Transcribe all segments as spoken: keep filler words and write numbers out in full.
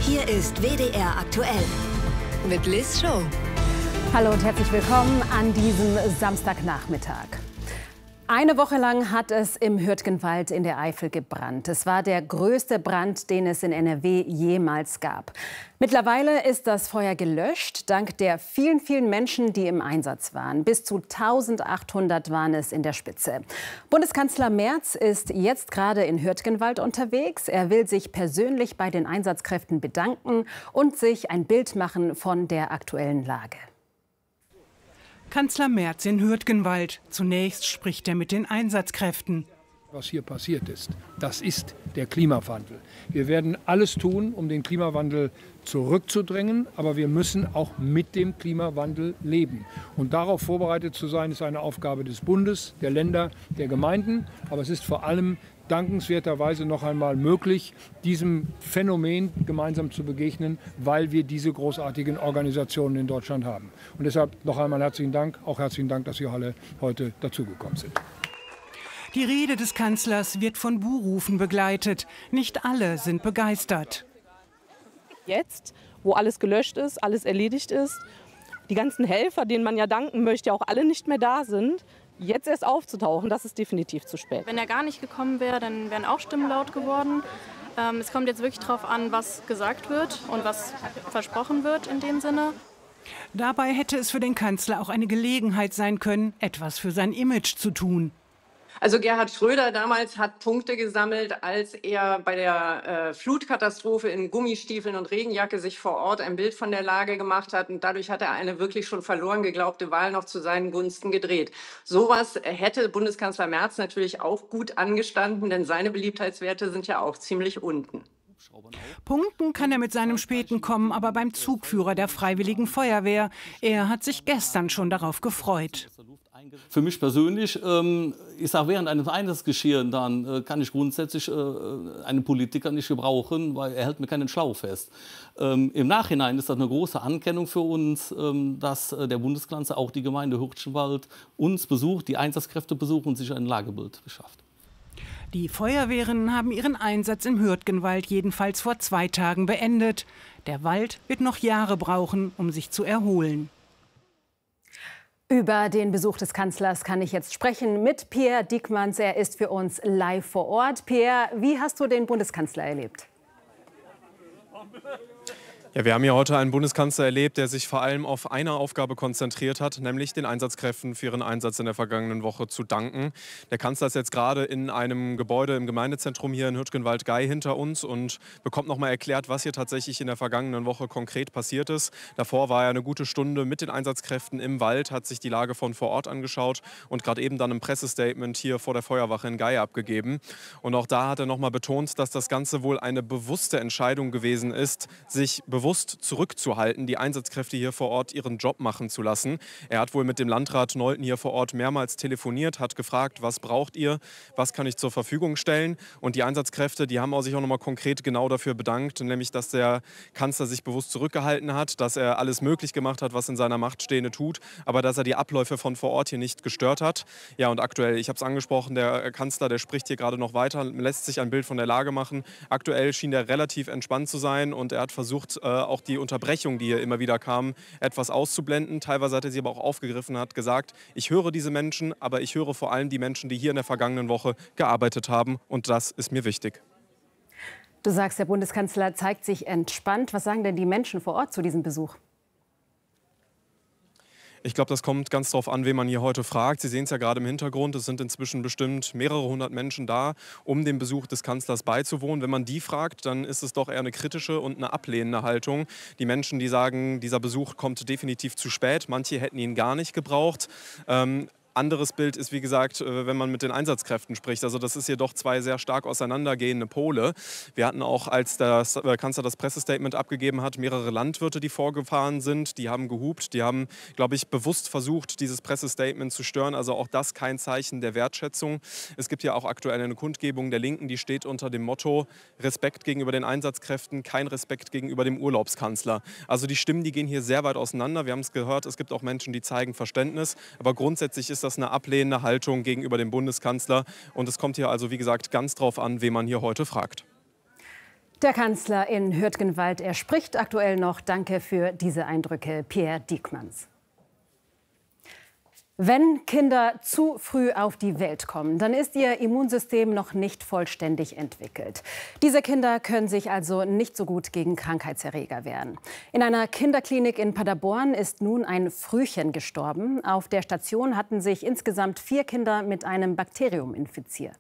Hier ist W D R aktuell mit Liz Show. Hallo und herzlich willkommen an diesem Samstagnachmittag. Eine Woche lang hat es im Hürtgenwald in der Eifel gebrannt. Es war der größte Brand, den es in N R W jemals gab. Mittlerweile ist das Feuer gelöscht, dank der vielen, vielen Menschen, die im Einsatz waren. Bis zu eintausendachthundert waren es in der Spitze. Bundeskanzler Merz ist jetzt gerade in Hürtgenwald unterwegs. Er will sich persönlich bei den Einsatzkräften bedanken und sich ein Bild machen von der aktuellen Lage. Kanzler Merz in Hürtgenwald. Zunächst spricht er mit den Einsatzkräften. Was hier passiert ist, das ist der Klimawandel. Wir werden alles tun, um den Klimawandel zurückzudrängen, aber wir müssen auch mit dem Klimawandel leben. Und darauf vorbereitet zu sein, ist eine Aufgabe des Bundes, der Länder, der Gemeinden. Aber es ist vor allem dankenswerterweise noch einmal möglich, diesem Phänomen gemeinsam zu begegnen, weil wir diese großartigen Organisationen in Deutschland haben. Und deshalb noch einmal herzlichen Dank, auch herzlichen Dank, dass Sie alle heute dazugekommen sind. Die Rede des Kanzlers wird von Buhrufen begleitet. Nicht alle sind begeistert. Jetzt, wo alles gelöscht ist, alles erledigt ist, die ganzen Helfer, denen man ja danken möchte, auch alle nicht mehr da sind, jetzt erst aufzutauchen, das ist definitiv zu spät. Wenn er gar nicht gekommen wäre, dann wären auch Stimmen laut geworden. Ähm, es kommt jetzt wirklich darauf an, was gesagt wird und was versprochen wird in dem Sinne. Dabei hätte es für den Kanzler auch eine Gelegenheit sein können, etwas für sein Image zu tun. Also Gerhard Schröder damals hat Punkte gesammelt, als er bei der äh, Flutkatastrophe in Gummistiefeln und Regenjacke sich vor Ort ein Bild von der Lage gemacht hat. Und dadurch hat er eine wirklich schon verloren geglaubte Wahl noch zu seinen Gunsten gedreht. Sowas hätte Bundeskanzler Merz natürlich auch gut angestanden, denn seine Beliebtheitswerte sind ja auch ziemlich unten. Punkten kann er mit seinem späten Kommen aber beim Zugführer der Freiwilligen Feuerwehr. Er hat sich gestern schon darauf gefreut. Für mich persönlich, ähm, ich sage, während eines Einsatzgeschehens, dann äh, kann ich grundsätzlich äh, einen Politiker nicht gebrauchen, weil er hält mir keinen Schlauch fest. Ähm, Im Nachhinein ist das eine große Anerkennung für uns, ähm, dass äh, der Bundeskanzler auch die Gemeinde Hürtgenwald uns besucht, die Einsatzkräfte besucht und sich ein Lagebild beschafft. Die Feuerwehren haben ihren Einsatz im Hürtgenwald jedenfalls vor zwei Tagen beendet. Der Wald wird noch Jahre brauchen, um sich zu erholen. Über den Besuch des Kanzlers kann ich jetzt sprechen mit Pierre Diekmanns. Er ist für uns live vor Ort. Pierre, wie hast du den Bundeskanzler erlebt? Ja, wir haben hier heute einen Bundeskanzler erlebt, der sich vor allem auf eine Aufgabe konzentriert hat, nämlich den Einsatzkräften für ihren Einsatz in der vergangenen Woche zu danken. Der Kanzler ist jetzt gerade in einem Gebäude im Gemeindezentrum hier in Hürtgenwald-Gey hinter uns und bekommt noch mal erklärt, was hier tatsächlich in der vergangenen Woche konkret passiert ist. Davor war er eine gute Stunde mit den Einsatzkräften im Wald, hat sich die Lage von vor Ort angeschaut und gerade eben dann ein Pressestatement hier vor der Feuerwache in Gey abgegeben. Und auch da hat er noch mal betont, dass das Ganze wohl eine bewusste Entscheidung gewesen ist, sich bewusst zurückzuhalten, die Einsatzkräfte hier vor Ort ihren Job machen zu lassen. Er hat wohl mit dem Landrat Nolten hier vor Ort mehrmals telefoniert, hat gefragt, was braucht ihr, was kann ich zur Verfügung stellen. Und die Einsatzkräfte, die haben auch sich auch noch mal konkret genau dafür bedankt, nämlich, dass der Kanzler sich bewusst zurückgehalten hat, dass er alles möglich gemacht hat, was in seiner Macht Stehende tut, aber dass er die Abläufe von vor Ort hier nicht gestört hat. Ja, und aktuell, ich habe es angesprochen, der Kanzler, der spricht hier gerade noch weiter, lässt sich ein Bild von der Lage machen. Aktuell schien er relativ entspannt zu sein und er hat versucht, äh, auch die Unterbrechung, die hier immer wieder kam, etwas auszublenden. Teilweise hat er sie aber auch aufgegriffen, hat gesagt, ich höre diese Menschen, aber ich höre vor allem die Menschen, die hier in der vergangenen Woche gearbeitet haben. Und das ist mir wichtig. Du sagst, der Bundeskanzler zeigt sich entspannt. Was sagen denn die Menschen vor Ort zu diesem Besuch? Ich glaube, das kommt ganz darauf an, wen man hier heute fragt. Sie sehen es ja gerade im Hintergrund. Es sind inzwischen bestimmt mehrere hundert Menschen da, um dem Besuch des Kanzlers beizuwohnen. Wenn man die fragt, dann ist es doch eher eine kritische und eine ablehnende Haltung. Die Menschen, die sagen, dieser Besuch kommt definitiv zu spät. Manche hätten ihn gar nicht gebraucht. Ähm, Anderes Bild ist, wie gesagt, wenn man mit den Einsatzkräften spricht. Also das ist hier doch zwei sehr stark auseinandergehende Pole. Wir hatten auch, als der Kanzler das Pressestatement abgegeben hat, mehrere Landwirte, die vorgefahren sind. Die haben gehupt. Die haben, glaube ich, bewusst versucht, dieses Pressestatement zu stören. Also auch das kein Zeichen der Wertschätzung. Es gibt ja auch aktuell eine Kundgebung der Linken, die steht unter dem Motto Respekt gegenüber den Einsatzkräften, kein Respekt gegenüber dem Urlaubskanzler. Also die Stimmen, die gehen hier sehr weit auseinander. Wir haben es gehört, es gibt auch Menschen, die zeigen Verständnis. Aber grundsätzlich ist das eine ablehnende Haltung gegenüber dem Bundeskanzler. Und es kommt hier also, wie gesagt, ganz drauf an, wen man hier heute fragt. Der Kanzler in Hürtgenwald, er spricht aktuell noch. Danke für diese Eindrücke, Pierre Diekmanns. Wenn Kinder zu früh auf die Welt kommen, dann ist ihr Immunsystem noch nicht vollständig entwickelt. Diese Kinder können sich also nicht so gut gegen Krankheitserreger wehren. In einer Kinderklinik in Paderborn ist nun ein Frühchen gestorben. Auf der Station hatten sich insgesamt vier Kinder mit einem Bakterium infiziert.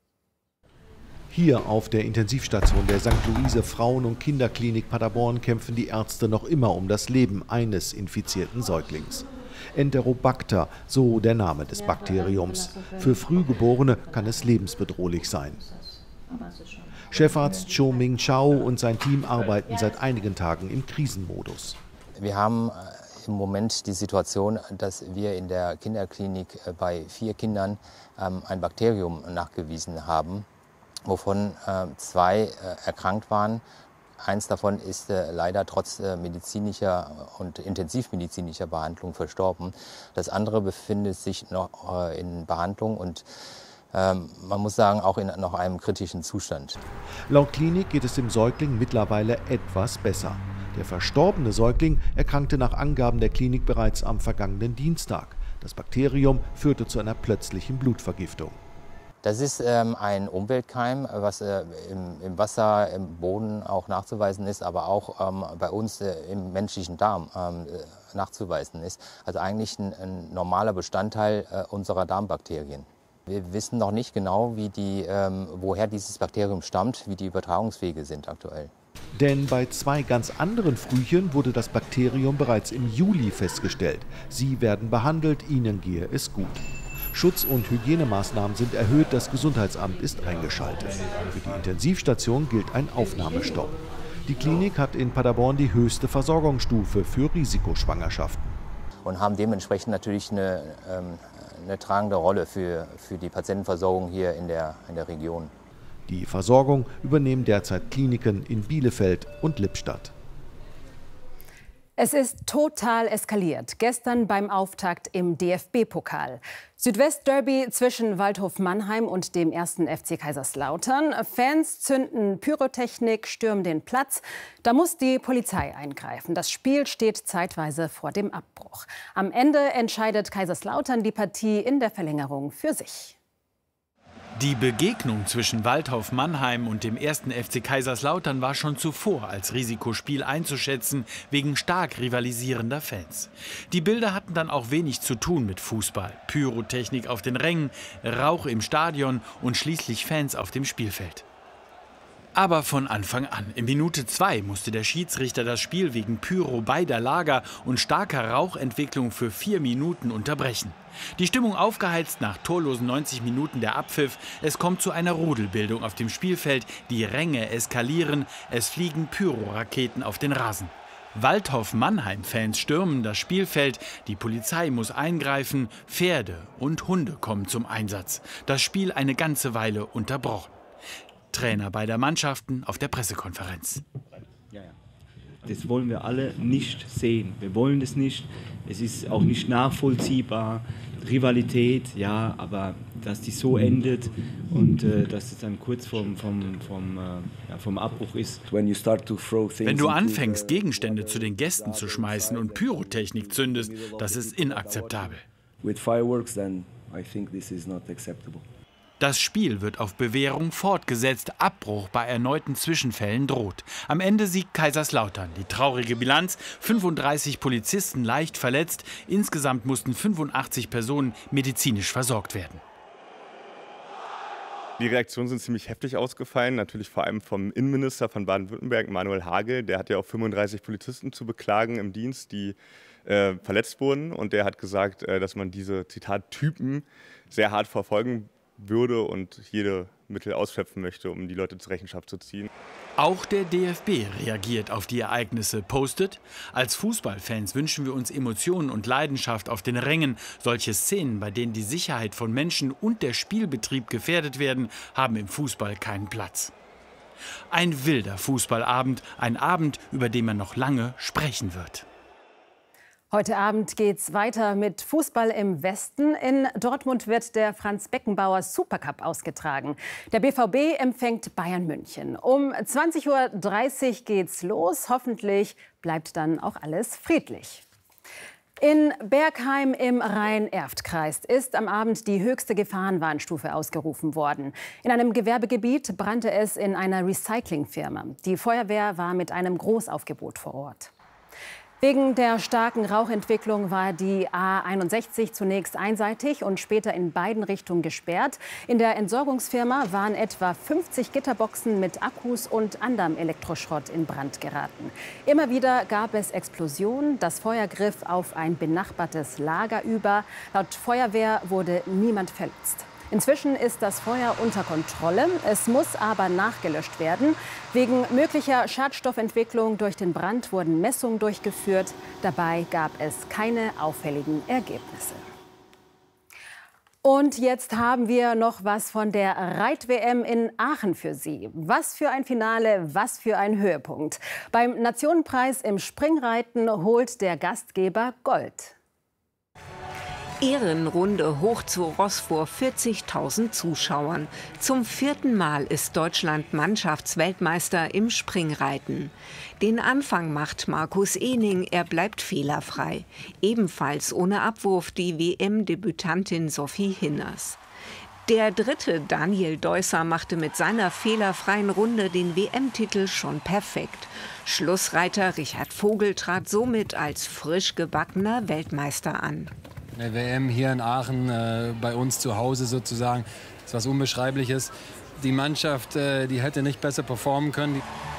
Hier auf der Intensivstation der Sankt Luise Frauen- und Kinderklinik Paderborn kämpfen die Ärzte noch immer um das Leben eines infizierten Säuglings. Enterobacter, so der Name des Bakteriums. Für Frühgeborene kann es lebensbedrohlich sein. Chefarzt Cho Ming Chao und sein Team arbeiten seit einigen Tagen im Krisenmodus. Wir haben im Moment die Situation, dass wir in der Kinderklinik bei vier Kindern ein Bakterium nachgewiesen haben, wovon zwei erkrankt waren. Eins davon ist äh, leider trotz äh, medizinischer und intensivmedizinischer Behandlung verstorben. Das andere befindet sich noch äh, in Behandlung und ähm, man muss sagen, auch in noch einem kritischen Zustand. Laut Klinik geht es dem Säugling mittlerweile etwas besser. Der verstorbene Säugling erkrankte nach Angaben der Klinik bereits am vergangenen Dienstag. Das Bakterium führte zu einer plötzlichen Blutvergiftung. Das ist ähm, ein Umweltkeim, was äh, im, im Wasser, im Boden auch nachzuweisen ist, aber auch ähm, bei uns äh, im menschlichen Darm ähm, nachzuweisen ist. Also eigentlich ein, ein normaler Bestandteil äh, unserer Darmbakterien. Wir wissen noch nicht genau, wie die, ähm, woher dieses Bakterium stammt, wie die Übertragungswege sind aktuell. Denn bei zwei ganz anderen Frühchen wurde das Bakterium bereits im Juli festgestellt. Sie werden behandelt, ihnen gehe es gut. Schutz- und Hygienemaßnahmen sind erhöht, das Gesundheitsamt ist eingeschaltet. Für die Intensivstation gilt ein Aufnahmestopp. Die Klinik hat in Paderborn die höchste Versorgungsstufe für Risikoschwangerschaften. Und haben dementsprechend natürlich eine, ähm, eine tragende Rolle für, für die Patientenversorgung hier in der, in der Region. Die Versorgung übernehmen derzeit Kliniken in Bielefeld und Lippstadt. Es ist total eskaliert. Gestern beim Auftakt im D F B-Pokal. Südwest-Derby zwischen Waldhof Mannheim und dem ersten F C Kaiserslautern. Fans zünden Pyrotechnik, stürmen den Platz. Da muss die Polizei eingreifen. Das Spiel steht zeitweise vor dem Abbruch. Am Ende entscheidet Kaiserslautern die Partie in der Verlängerung für sich. Die Begegnung zwischen Waldhof Mannheim und dem ersten F C Kaiserslautern war schon zuvor als Risikospiel einzuschätzen, wegen stark rivalisierender Fans. Die Bilder hatten dann auch wenig zu tun mit Fußball. Pyrotechnik auf den Rängen, Rauch im Stadion und schließlich Fans auf dem Spielfeld. Aber von Anfang an. In Minute zwei musste der Schiedsrichter das Spiel wegen Pyro beider Lager und starker Rauchentwicklung für vier Minuten unterbrechen. Die Stimmung aufgeheizt nach torlosen neunzig Minuten der Abpfiff. Es kommt zu einer Rudelbildung auf dem Spielfeld. Die Ränge eskalieren. Es fliegen Pyroraketen auf den Rasen. Waldhof Mannheim-Fans stürmen das Spielfeld. Die Polizei muss eingreifen. Pferde und Hunde kommen zum Einsatz. Das Spiel eine ganze Weile unterbrochen. Trainer beider Mannschaften auf der Pressekonferenz. Das wollen wir alle nicht sehen. Wir wollen das nicht. Es ist auch nicht nachvollziehbar. Rivalität, ja, aber dass die so endet und äh, dass es dann kurz vom, vom, vom, äh, ja, vom Abbruch ist. Wenn du anfängst, Gegenstände zu den Gästen zu schmeißen und Pyrotechnik zündest, das ist inakzeptabel. With fireworks, then I think this is not acceptable. Das Spiel wird auf Bewährung fortgesetzt. Abbruch bei erneuten Zwischenfällen droht. Am Ende siegt Kaiserslautern. Die traurige Bilanz: fünfunddreißig Polizisten leicht verletzt. Insgesamt mussten fünfundachtzig Personen medizinisch versorgt werden. Die Reaktionen sind ziemlich heftig ausgefallen, natürlich vor allem vom Innenminister von Baden-Württemberg, Manuel Hagel. Der hat ja auch fünfunddreißig Polizisten zu beklagen im Dienst, die äh, verletzt wurden. Und der hat gesagt, äh, dass man diese, Zitat, Typen sehr hart verfolgen würde und jede Mittel ausschöpfen möchte, um die Leute zur Rechenschaft zu ziehen. Auch der D F B reagiert auf die Ereignisse, postet: Als Fußballfans wünschen wir uns Emotionen und Leidenschaft auf den Rängen. Solche Szenen, bei denen die Sicherheit von Menschen und der Spielbetrieb gefährdet werden, haben im Fußball keinen Platz. Ein wilder Fußballabend, ein Abend, über den man noch lange sprechen wird. Heute Abend geht's weiter mit Fußball im Westen. In Dortmund wird der Franz-Beckenbauer Supercup ausgetragen. Der B V B empfängt Bayern München. Um zwanzig Uhr dreißig geht's los. Hoffentlich bleibt dann auch alles friedlich. In Bergheim im Rhein-Erft-Kreis ist am Abend die höchste Gefahrenwarnstufe ausgerufen worden. In einem Gewerbegebiet brannte es in einer Recyclingfirma. Die Feuerwehr war mit einem Großaufgebot vor Ort. Wegen der starken Rauchentwicklung war die A einundsechzig zunächst einseitig und später in beiden Richtungen gesperrt. In der Entsorgungsfirma waren etwa fünfzig Gitterboxen mit Akkus und anderem Elektroschrott in Brand geraten. Immer wieder gab es Explosionen. Das Feuer griff auf ein benachbartes Lager über. Laut Feuerwehr wurde niemand verletzt. Inzwischen ist das Feuer unter Kontrolle. Es muss aber nachgelöscht werden. Wegen möglicher Schadstoffentwicklung durch den Brand wurden Messungen durchgeführt. Dabei gab es keine auffälligen Ergebnisse. Und jetzt haben wir noch was von der Reit-W M in Aachen für Sie. Was für ein Finale, was für ein Höhepunkt. Beim Nationenpreis im Springreiten holt der Gastgeber Gold. Ehrenrunde hoch zu Ross vor vierzigtausend Zuschauern. Zum vierten Mal ist Deutschland Mannschaftsweltmeister im Springreiten. Den Anfang macht Markus Ehning, er bleibt fehlerfrei. Ebenfalls ohne Abwurf die W M-Debütantin Sophie Hinners. Der dritte, Daniel Deusser, machte mit seiner fehlerfreien Runde den W M-Titel schon perfekt. Schlussreiter Richard Vogel trat somit als frisch gebackener Weltmeister an. Eine W M hier in Aachen, äh, bei uns zu Hause sozusagen, ist was Unbeschreibliches. Die Mannschaft, äh, die hätte nicht besser performen können.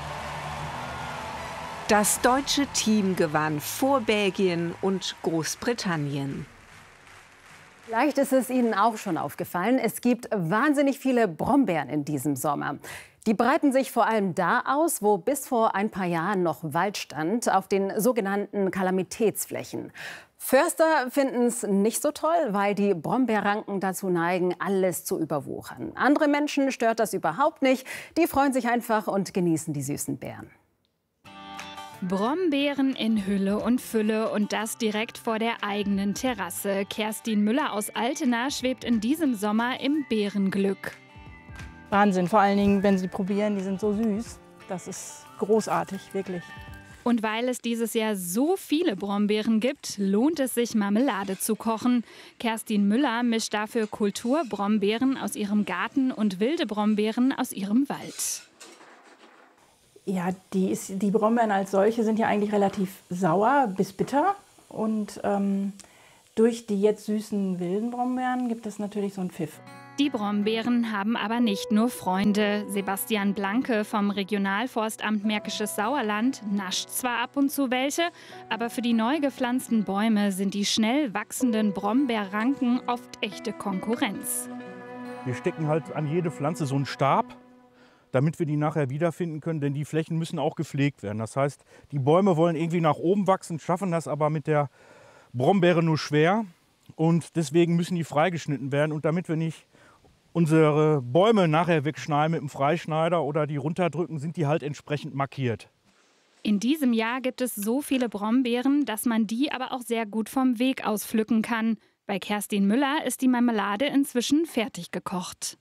Das deutsche Team gewann vor Belgien und Großbritannien. Vielleicht ist es Ihnen auch schon aufgefallen, es gibt wahnsinnig viele Brombeeren in diesem Sommer. Die breiten sich vor allem da aus, wo bis vor ein paar Jahren noch Wald stand, auf den sogenannten Kalamitätsflächen. Förster finden es nicht so toll, weil die Brombeerranken dazu neigen, alles zu überwuchern. Andere Menschen stört das überhaupt nicht. Die freuen sich einfach und genießen die süßen Beeren. Brombeeren in Hülle und Fülle und das direkt vor der eigenen Terrasse. Kerstin Müller aus Altena schwebt in diesem Sommer im Beerenglück. Wahnsinn, vor allen Dingen, wenn Sie probieren, die sind so süß. Das ist großartig, wirklich. Und weil es dieses Jahr so viele Brombeeren gibt, lohnt es sich, Marmelade zu kochen. Kerstin Müller mischt dafür Kulturbrombeeren aus ihrem Garten und wilde Brombeeren aus ihrem Wald. Ja, die, ist, die Brombeeren als solche sind ja eigentlich relativ sauer bis bitter. Und ähm, durch die jetzt süßen wilden Brombeeren gibt es natürlich so einen Pfiff. Die Brombeeren haben aber nicht nur Freunde. Sebastian Blanke vom Regionalforstamt Märkisches Sauerland nascht zwar ab und zu welche, aber für die neu gepflanzten Bäume sind die schnell wachsenden Brombeerranken oft echte Konkurrenz. Wir stecken halt an jede Pflanze so einen Stab, damit wir die nachher wiederfinden können, denn die Flächen müssen auch gepflegt werden. Das heißt, die Bäume wollen irgendwie nach oben wachsen, schaffen das aber mit der Brombeere nur schwer und deswegen müssen die freigeschnitten werden. Und damit wir nicht unsere Bäume nachher wegschneiden mit dem Freischneider oder die runterdrücken, sind die halt entsprechend markiert. In diesem Jahr gibt es so viele Brombeeren, dass man die aber auch sehr gut vom Weg aus pflücken kann. Bei Kerstin Müller ist die Marmelade inzwischen fertig gekocht.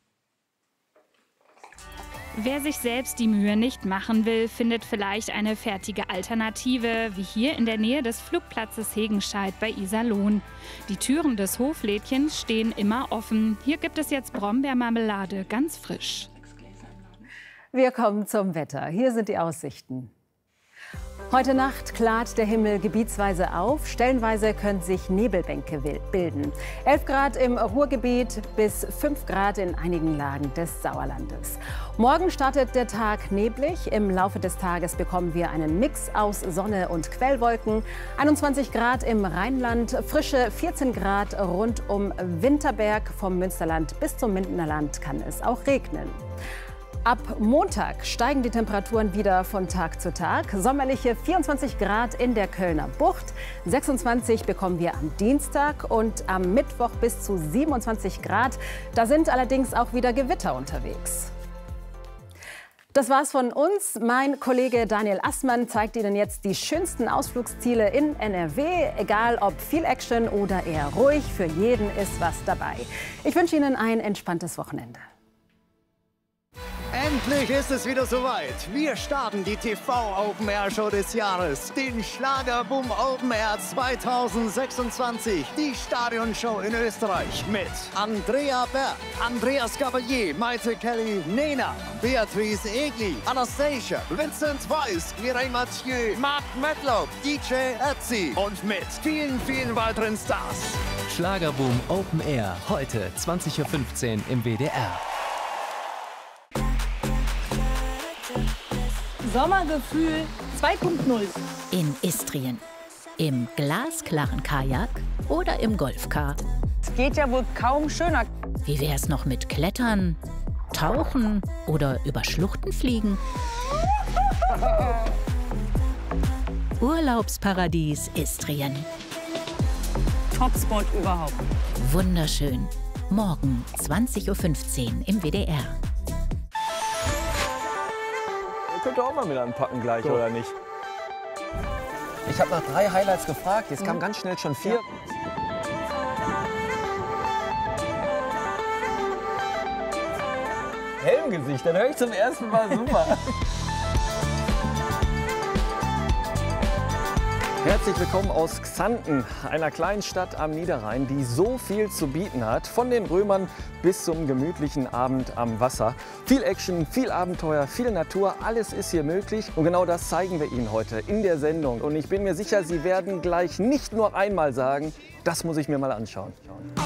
Wer sich selbst die Mühe nicht machen will, findet vielleicht eine fertige Alternative, wie hier in der Nähe des Flugplatzes Hegenscheid bei Iserlohn. Die Türen des Hoflädchens stehen immer offen. Hier gibt es jetzt Brombeermarmelade, ganz frisch. Wir kommen zum Wetter. Hier sind die Aussichten. Heute Nacht klart der Himmel gebietsweise auf. Stellenweise können sich Nebelbänke bilden. elf Grad im Ruhrgebiet bis fünf Grad in einigen Lagen des Sauerlandes. Morgen startet der Tag neblig. Im Laufe des Tages bekommen wir einen Mix aus Sonne und Quellwolken. einundzwanzig Grad im Rheinland, frische vierzehn Grad rund um Winterberg. Vom Münsterland bis zum Mindenerland kann es auch regnen. Ab Montag steigen die Temperaturen wieder von Tag zu Tag. Sommerliche vierundzwanzig Grad in der Kölner Bucht. sechsundzwanzig bekommen wir am Dienstag und am Mittwoch bis zu siebenundzwanzig Grad. Da sind allerdings auch wieder Gewitter unterwegs. Das war's von uns. Mein Kollege Daniel Assmann zeigt Ihnen jetzt die schönsten Ausflugsziele in N R W. Egal ob viel Action oder eher ruhig, für jeden ist was dabei. Ich wünsche Ihnen ein entspanntes Wochenende. Endlich ist es wieder soweit. Wir starten die T V Open Air Show des Jahres, den Schlagerboom Open Air zweitausendsechsundzwanzig, die Stadionshow in Österreich mit Andrea Berg, Andreas Gabalier, Maite Kelly, Nena, Beatrice Egli, Anastasia, Vincent Weiss, Mireille Mathieu, Mark Medlock, D J Ötzi und mit vielen, vielen weiteren Stars. Schlagerboom Open Air, heute zwanzig Uhr fünfzehn im W D R. Sommergefühl zwei Punkt null. In Istrien. Im glasklaren Kajak oder im Golfcar. Es geht ja wohl kaum schöner. Wie wär's noch mit Klettern, Tauchen oder über Schluchten fliegen? Urlaubsparadies Istrien. Topspot überhaupt. Wunderschön. Morgen zwanzig Uhr fünfzehn im W D R. Könnt ihr auch mal mit anpacken gleich, so. Oder nicht? Ich habe nach drei Highlights gefragt, jetzt kamen ganz schnell schon vier. Ja. Helmgesicht, dann höre ich zum ersten Mal super. Herzlich willkommen aus Xanten, einer kleinen Stadt am Niederrhein, die so viel zu bieten hat. Von den Römern bis zum gemütlichen Abend am Wasser. Viel Action, viel Abenteuer, viel Natur, alles ist hier möglich. Und genau das zeigen wir Ihnen heute in der Sendung. Und ich bin mir sicher, Sie werden gleich nicht nur einmal sagen, das muss ich mir mal anschauen.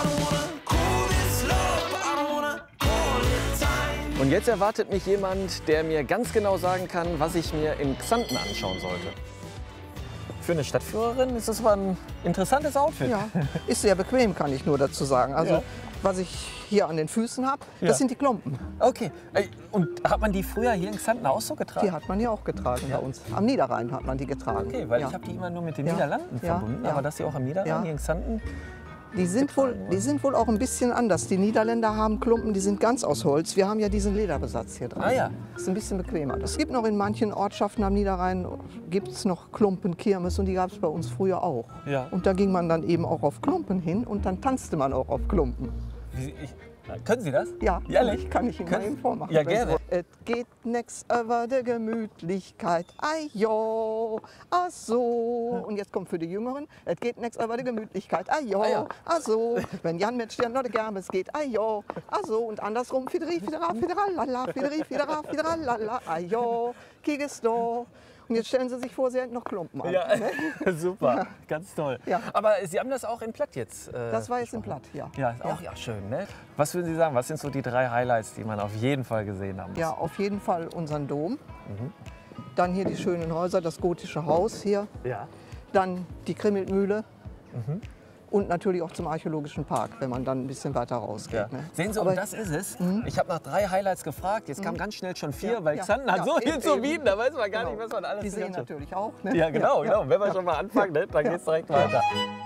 Und jetzt erwartet mich jemand, der mir ganz genau sagen kann, was ich mir in Xanten anschauen sollte. Für eine Stadtführerin ist das aber ein interessantes Outfit. Ja, ist sehr bequem, kann ich nur dazu sagen. Also, ja. Was ich hier an den Füßen habe, das ja. sind die Klumpen. Okay. Und hat man die früher hier in Xanten auch so getragen? Die hat man hier auch getragen ja. bei uns. Am Niederrhein hat man die getragen. Okay, weil ja. ich habe die immer nur mit den ja. Niederlanden ja. verbunden. Ja. Aber dass die auch am Niederrhein ja. hier in Xanten... Die sind, wohl, die sind wohl auch ein bisschen anders. Die Niederländer haben Klumpen, die sind ganz aus Holz. Wir haben ja diesen Lederbesatz hier dran. Ah, ja. Das ist ein bisschen bequemer. Es gibt noch in manchen Ortschaften am Niederrhein gibt es noch Klumpenkirmes und die gab es bei uns früher auch. Ja. Und da ging man dann eben auch auf Klumpen hin und dann tanzte man auch auf Klumpen. Wie, ich, können Sie das? Ja, ehrlich? Kann ich Ihnen mal eben vormachen. Ja, gerne. Es geht nix über die Gemütlichkeit, ai jo, ah so. Und jetzt kommt für die Jüngeren, es geht nix über die Gemütlichkeit, ai jo, ah, ja. ah so. Wenn Jan mit Stern oder Germes geht, ai jo, ah so. Und andersrum, fideri, fidera, fideralala, fideri, fidera, fideralala, ai jo, kiges do. Und jetzt stellen Sie sich vor, Sie hätten noch Klumpen an. Ja, ne? super, ja. ganz toll. Ja. Aber Sie haben das auch in Platt jetzt äh, Das war jetzt in Platt, ja. Ja, ist auch ja. Ja, schön. Ne? Was würden Sie sagen, was sind so die drei Highlights, die man auf jeden Fall gesehen haben muss? Ja, auf jeden Fall unseren Dom. Mhm. Dann hier die schönen Häuser, das gotische Haus hier. Ja. Dann die Krimmelmühle. Mhm. Und natürlich auch zum Archäologischen Park, wenn man dann ein bisschen weiter rausgeht. Ja. Ne? Sehen Sie, Aber, und das ist es. Mhm. Ich habe nach drei Highlights gefragt, jetzt kamen ganz schnell schon vier, ja, weil ja, Xanten hat ja, so viel eben, zu bieten, da weiß man gar genau. nicht, was man alles Die sehen hat. natürlich auch. Ne? Ja, genau, ja, genau. Ja, wenn wir ja. schon mal anfangen, ne, dann ja. geht es direkt weiter.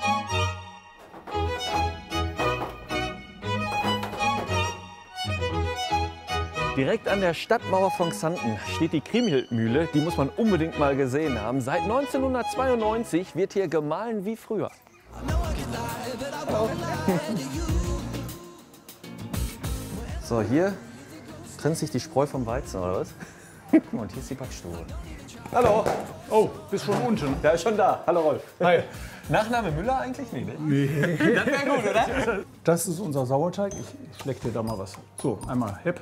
Direkt an der Stadtmauer von Xanten steht die Kriemhildmühle. Die muss man unbedingt mal gesehen haben. Seit neunzehnhundertzweiundneunzig wird hier gemahlen wie früher. So, hier trennt sich die Spreu vom Weizen, oder was? Und hier ist die Backstube. Hallo. Oh, bist schon unten. Der ist schon da. Hallo Rolf. Hi. Nachname Müller eigentlich? Nee, ne? Nee. Das wäre gut, oder? Das ist unser Sauerteig. Ich schleck dir da mal was. So, einmal Hepp.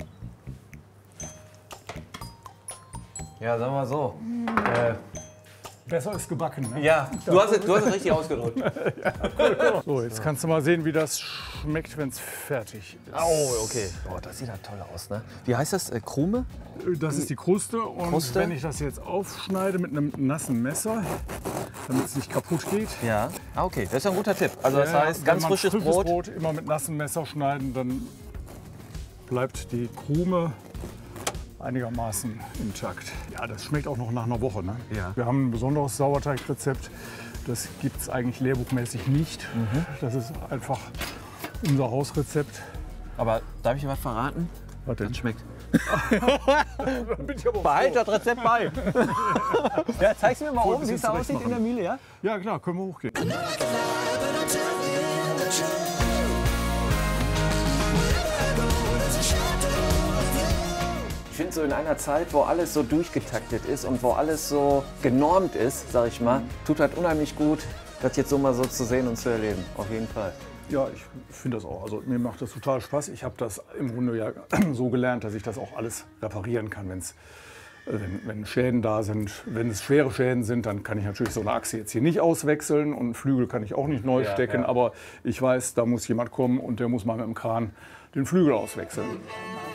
Ja, sagen wir mal so. Äh, Besser ist gebacken, ne? Ja, du hast es, du hast es richtig ausgedrückt. Ja, cool. So, jetzt kannst du mal sehen, wie das schmeckt, wenn es fertig ist. Oh, okay. Oh, das sieht ja toll aus, ne? Wie heißt das? Äh, Krume? Das ist die Kruste. Und Kruste? wenn ich das jetzt aufschneide mit einem nassen Messer, damit es nicht kaputt geht. Ja. Ah, okay. Das ist ein guter Tipp. Also das ja, heißt, ganz wenn man frisches, frisches Brot. Brot immer mit nassem Messer schneiden, dann bleibt die Krume einigermaßen intakt. Ja, das schmeckt auch noch nach einer Woche. Ne? Ja. Wir haben ein besonderes Sauerteigrezept. Das gibt es eigentlich lehrbuchmäßig nicht. Mhm. Das ist einfach unser Hausrezept. Aber darf ich dir was verraten? Was denn? Das schmeckt Behalt das Rezept bei. Ja, zeigst du mir mal Voll oben, wie es bisschen da aussieht in zurecht der Mühle, ja? Ja, klar, können wir hochgehen. Ich finde so in einer Zeit, wo alles so durchgetaktet ist und wo alles so genormt ist, sag ich mal, tut das unheimlich gut, das jetzt so mal so zu sehen und zu erleben. Auf jeden Fall. Ja, ich finde das auch. Also mir macht das total Spaß. Ich habe das im Grunde ja so gelernt, dass ich das auch alles reparieren kann, wenn's, wenn, wenn Schäden da sind. Wenn es schwere Schäden sind, dann kann ich natürlich so eine Achse jetzt hier nicht auswechseln und einen Flügel kann ich auch nicht neu Ja, stecken. ja. Aber ich weiß, da muss jemand kommen und der muss mal mit dem Kran den Flügel auswechseln.